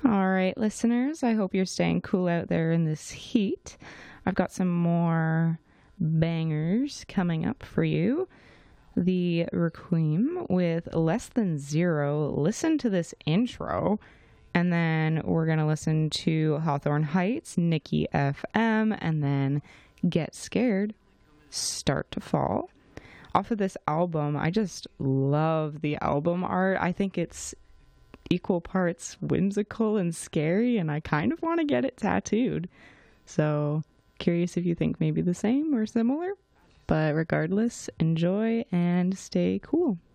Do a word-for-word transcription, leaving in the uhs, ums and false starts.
All right, listeners, I hope you're staying cool out there in this heat. I've got some more bangers coming up for you. The Requiem with Less Than Zero. Listen to this intro. And then we're going to listen to Hawthorne Heights, Nikki F M, and then Get Scared, Start to Fall. Off of this album, I just love the album art. I think it's equal parts whimsical and scary, and I kind of want to get it tattooed. So, curious if you think maybe the same or similar. But regardless, enjoy and stay cool.